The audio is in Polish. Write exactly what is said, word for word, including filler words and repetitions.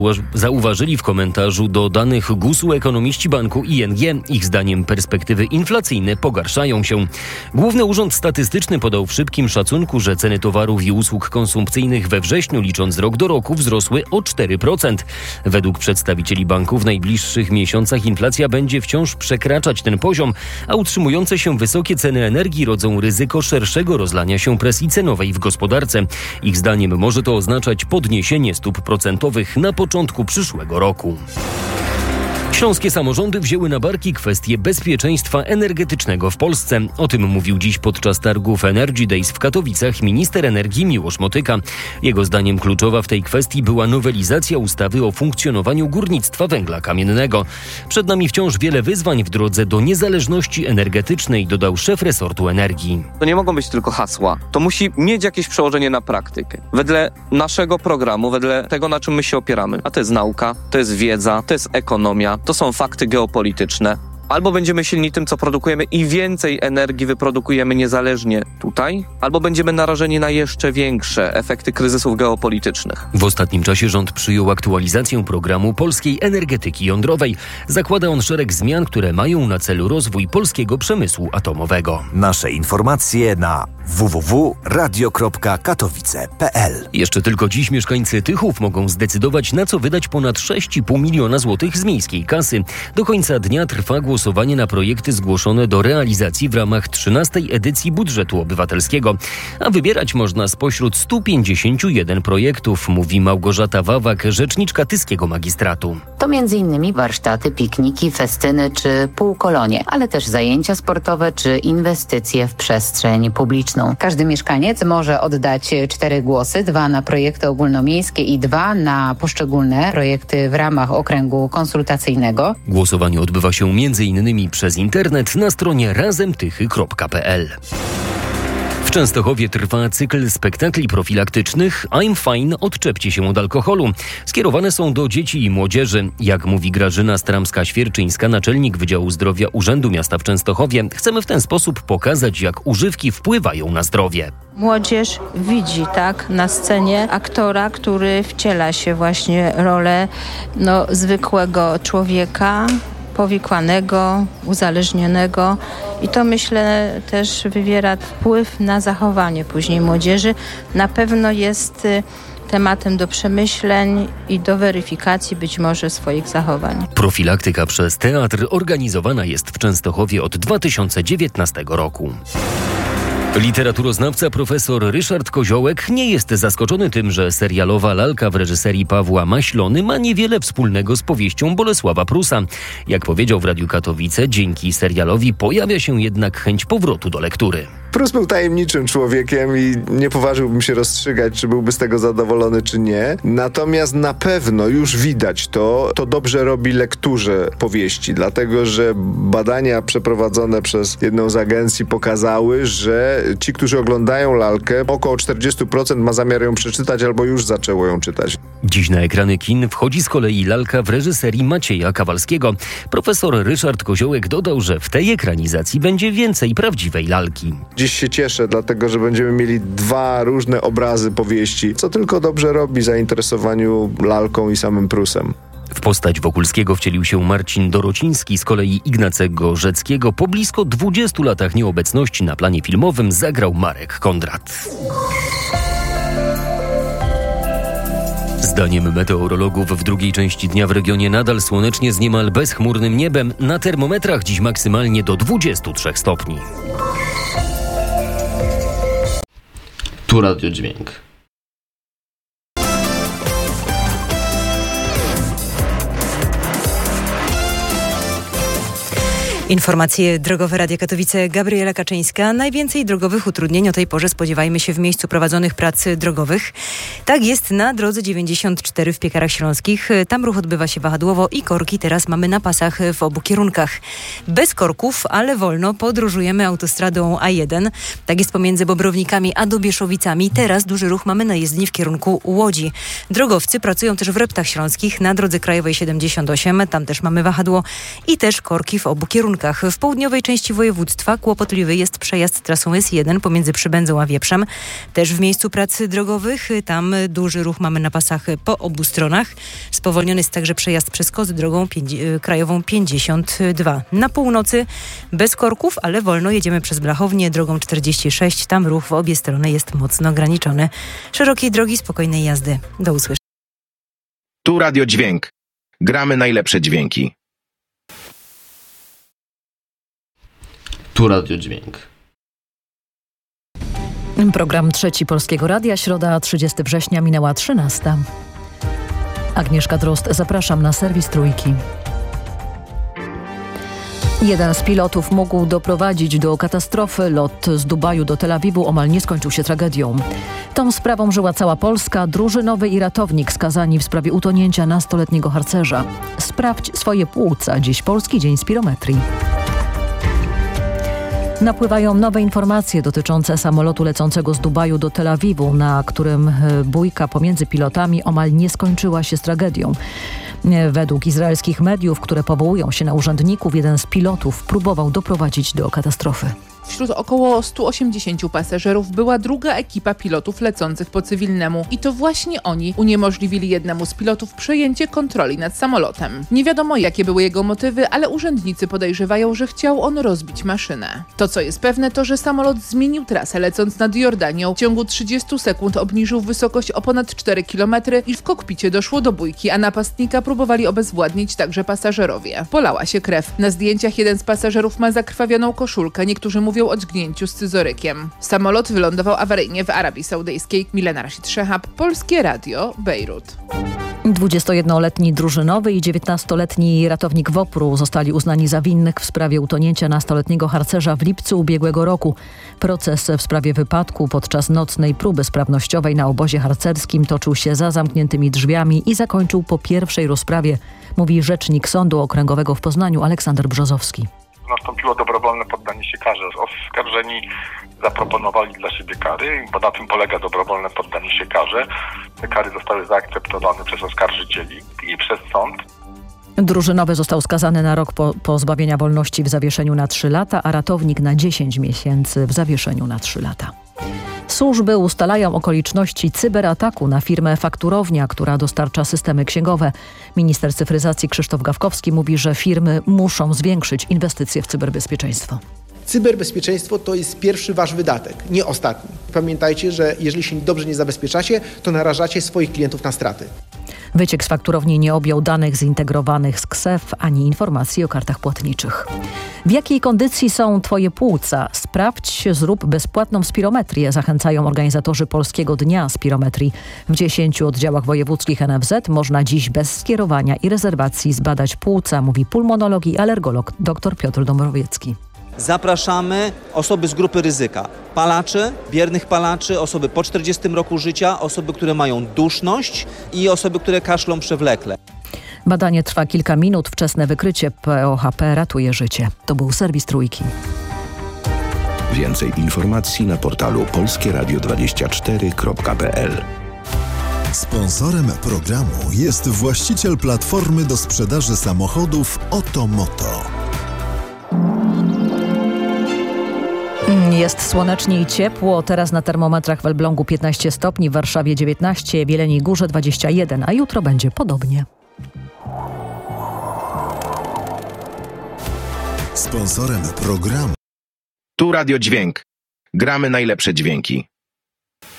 Zauważyli w komentarzu do danych G U S-u ekonomiści banku I N G. Ich zdaniem perspektywy inflacyjne pogarszają się. Główny Urząd Statystyczny podał w szybkim szacunku, że ceny towarów i usług konsumpcyjnych we wrześniu, licząc rok do roku, wzrosły o cztery procent. Według przedstawicieli banku w najbliższych miesiącach inflacja będzie wciąż przekraczać ten poziom, a utrzymujące się wysokie ceny energii rodzą ryzyko szerszego rozlania się presji cenowej w gospodarce. Ich zdaniem może to oznaczać podniesienie stóp procentowych na początku przyszłego roku. Śląskie samorządy wzięły na barki kwestię bezpieczeństwa energetycznego w Polsce. O tym mówił dziś podczas targów Energy Days w Katowicach minister energii Miłosz Motyka. Jego zdaniem kluczowa w tej kwestii była nowelizacja ustawy o funkcjonowaniu górnictwa węgla kamiennego. Przed nami wciąż wiele wyzwań w drodze do niezależności energetycznej, dodał szef resortu energii. To nie mogą być tylko hasła. To musi mieć jakieś przełożenie na praktykę. Wedle naszego programu, wedle tego, na czym my się opieramy. A to jest nauka, to jest wiedza, to jest ekonomia. To są fakty geopolityczne. Albo będziemy silni tym, co produkujemy i więcej energii wyprodukujemy niezależnie tutaj, albo będziemy narażeni na jeszcze większe efekty kryzysów geopolitycznych. W ostatnim czasie rząd przyjął aktualizację programu polskiej energetyki jądrowej. Zakłada on szereg zmian, które mają na celu rozwój polskiego przemysłu atomowego. Nasze informacje na w w w kropka radio kropka katowice kropka p l. Jeszcze tylko dziś mieszkańcy Tychów mogą zdecydować, na co wydać ponad sześć i pół miliona złotych z miejskiej kasy. Do końca dnia trwa głosowanie na projekty zgłoszone do realizacji w ramach trzynastej edycji budżetu obywatelskiego. A wybierać można spośród stu pięćdziesięciu jeden projektów, mówi Małgorzata Wawak, rzeczniczka tyskiego magistratu. To między innymi warsztaty, pikniki, festyny czy półkolonie, ale też zajęcia sportowe czy inwestycje w przestrzeń publiczną. Każdy mieszkaniec może oddać cztery głosy, dwa na projekty ogólnomiejskie i dwa na poszczególne projekty w ramach okręgu konsultacyjnego. Głosowanie odbywa się między innymi przez internet na stronie razemtychy kropka p l. W Częstochowie trwa cykl spektakli profilaktycznych I'm Fine, odczepcie się od alkoholu. Skierowane są do dzieci i młodzieży. Jak mówi Grażyna Stramska-Świerczyńska, naczelnik Wydziału Zdrowia Urzędu Miasta w Częstochowie, chcemy w ten sposób pokazać, jak używki wpływają na zdrowie. Młodzież widzi tak na scenie aktora, który wciela się właśnie rolę no, zwykłego człowieka, powikłanego, uzależnionego i to myślę też wywiera wpływ na zachowanie później młodzieży. Na pewno jest tematem do przemyśleń i do weryfikacji być może swoich zachowań. Profilaktyka przez teatr organizowana jest w Częstochowie od dwa tysiące dziewiętnastego roku. Literaturoznawca profesor Ryszard Koziołek nie jest zaskoczony tym, że serialowa lalka w reżyserii Pawła Maślony ma niewiele wspólnego z powieścią Bolesława Prusa. Jak powiedział w Radiu Katowice, dzięki serialowi pojawia się jednak chęć powrotu do lektury. Prus był tajemniczym człowiekiem i nie poważyłbym się rozstrzygać, czy byłby z tego zadowolony, czy nie. Natomiast na pewno już widać to, to dobrze robi lekturze powieści, dlatego że badania przeprowadzone przez jedną z agencji pokazały, że ci, którzy oglądają lalkę, około czterdzieści procent ma zamiar ją przeczytać albo już zaczęło ją czytać. Dziś na ekrany kin wchodzi z kolei lalka w reżyserii Macieja Kawalskiego. Profesor Ryszard Koziołek dodał, że w tej ekranizacji będzie więcej prawdziwej lalki. Dziś się cieszę, dlatego że będziemy mieli dwa różne obrazy powieści, co tylko dobrze robi zainteresowaniu lalką i samym Prusem. W postać Wokulskiego wcielił się Marcin Dorociński, z kolei Ignacego Rzeckiego po blisko dwudziestu latach nieobecności na planie filmowym zagrał Marek Kondrat. Zdaniem meteorologów w drugiej części dnia w regionie nadal słonecznie z niemal bezchmurnym niebem. Na termometrach dziś maksymalnie do dwudziestu trzech stopni. Tu Radio Dźwięk. Informacje drogowe Radia Katowice, Gabriela Kaczyńska. Najwięcej drogowych utrudnień o tej porze spodziewajmy się w miejscu prowadzonych prac drogowych. Tak jest na drodze dziewięćdziesiąt cztery w Piekarach Śląskich. Tam ruch odbywa się wahadłowo i korki teraz mamy na pasach w obu kierunkach. Bez korków, ale wolno podróżujemy autostradą A jeden. Tak jest pomiędzy Bobrownikami a Dobieszowicami. Teraz duży ruch mamy na jezdni w kierunku Łodzi. Drogowcy pracują też w Reptach Śląskich na drodze krajowej siedemdziesiąt osiem. Tam też mamy wahadło i też korki w obu kierunkach. Suwałkach. W południowej części województwa kłopotliwy jest przejazd trasą S jeden pomiędzy Przybędzą a Wieprzem. Też w miejscu prac drogowych. Tam duży ruch mamy na pasach po obu stronach. Spowolniony jest także przejazd przez Kozy drogą pięć- krajową pięćdziesiąt dwa. Na północy bez korków, ale wolno jedziemy przez Blachownię drogą czterdzieści sześć. Tam ruch w obie strony jest mocno ograniczony. Szerokiej drogi, spokojnej jazdy. Do usłyszenia. Tu Radio Dźwięk. Gramy najlepsze dźwięki. Tu Radio Dźwięk. Program Trzeci Polskiego Radia, środa trzydziestego września, minęła trzynasta. Agnieszka Drozd, zapraszam na serwis Trójki. Jeden z pilotów mógł doprowadzić do katastrofy. Lot z Dubaju do Tel Awiwu omal nie skończył się tragedią. Tą sprawą żyła cała Polska. Drużynowy i ratownik skazani w sprawie utonięcia nastoletniego harcerza. Sprawdź swoje płuca. Dziś Polski Dzień Spirometrii. Napływają nowe informacje dotyczące samolotu lecącego z Dubaju do Tel Awiwu, na którym bójka pomiędzy pilotami omal nie skończyła się z tragedią. Według izraelskich mediów, które powołują się na urzędników, jeden z pilotów próbował doprowadzić do katastrofy. Wśród około stu osiemdziesięciu pasażerów była druga ekipa pilotów lecących po cywilnemu. I to właśnie oni uniemożliwili jednemu z pilotów przejęcie kontroli nad samolotem. Nie wiadomo, jakie były jego motywy, ale urzędnicy podejrzewają, że chciał on rozbić maszynę. To, co jest pewne, to, że samolot zmienił trasę, lecąc nad Jordanią. W ciągu trzydziestu sekund obniżył wysokość o ponad cztery kilometry i w kokpicie doszło do bójki, a napastnika próbowali obezwładnić także pasażerowie. Polała się krew. Na zdjęciach jeden z pasażerów ma zakrwawioną koszulkę, niektórzy mówią o dźgnięciu scyzorykiem. Samolot wylądował awaryjnie w Arabii Saudyjskiej. Milena Rashid Szehab, Polskie Radio, Bejrut. dwudziestojednoletni drużynowy i dziewiętnastoletni ratownik WOPR-u zostali uznani za winnych w sprawie utonięcia nastoletniego harcerza w lipcu ubiegłego roku. Proces w sprawie wypadku podczas nocnej próby sprawnościowej na obozie harcerskim toczył się za zamkniętymi drzwiami i zakończył po pierwszej rozprawie, mówi rzecznik Sądu Okręgowego w Poznaniu Aleksander Brzozowski. Nastąpiło dobrowolne poddanie się karze. Oskarżeni zaproponowali dla siebie kary, bo na tym polega dobrowolne poddanie się karze. Te kary zostały zaakceptowane przez oskarżycieli i przez sąd. Drużynowy został skazany na rok po, pozbawienia wolności w zawieszeniu na trzy lata, a ratownik na dziesięć miesięcy w zawieszeniu na trzy lata. Służby ustalają okoliczności cyberataku na firmę Fakturownia, która dostarcza systemy księgowe. Minister cyfryzacji Krzysztof Gawkowski mówi, że firmy muszą zwiększyć inwestycje w cyberbezpieczeństwo. Cyberbezpieczeństwo to jest pierwszy wasz wydatek, nie ostatni. Pamiętajcie, że jeżeli się dobrze nie zabezpieczacie, to narażacie swoich klientów na straty. Wyciek z fakturowni nie objął danych zintegrowanych z K S E F ani informacji o kartach płatniczych. W jakiej kondycji są Twoje płuca? Sprawdź, zrób bezpłatną spirometrię. Zachęcają organizatorzy Polskiego Dnia Spirometrii. W dziesięciu oddziałach wojewódzkich N F Z można dziś bez skierowania i rezerwacji zbadać płuca, mówi pulmonolog i alergolog dr Piotr Dąbrowiecki. Zapraszamy osoby z grupy ryzyka. Palaczy, biernych palaczy, osoby po czterdziestym roku życia, osoby, które mają duszność i osoby, które kaszlą przewlekle. Badanie trwa kilka minut. Wczesne wykrycie P O H P ratuje życie. To był serwis Trójki. Więcej informacji na portalu polskie radio dwadzieścia cztery kropka p l. Sponsorem programu jest właściciel platformy do sprzedaży samochodów Otomoto. Jest słonecznie i ciepło. Teraz na termometrach w Elblągu piętnaście stopni, w Warszawie dziewiętnaście, w Jeleniej Górze dwadzieścia jeden, a jutro będzie podobnie. Sponsorem programu Tu Radio Dźwięk. Gramy najlepsze dźwięki.